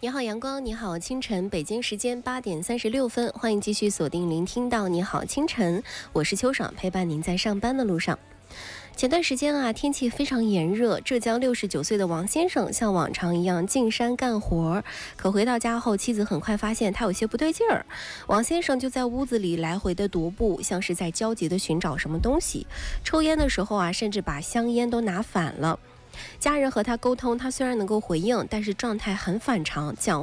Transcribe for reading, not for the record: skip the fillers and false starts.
你好，阳光，你好，清晨，北京时间8:36，欢迎继续锁定聆听到你好清晨，我是秋爽，陪伴您在上班的路上。前段时间啊，天气非常炎热，浙江69岁的王先生像往常一样进山干活，可回到家后，妻子很快发现他有些不对劲儿。王先生就在屋子里来回的踱步，像是在焦急的寻找什么东西。抽烟的时候啊，甚至把香烟都拿反了。家人和他沟通，他虽然能够回应，但是状态很反常，讲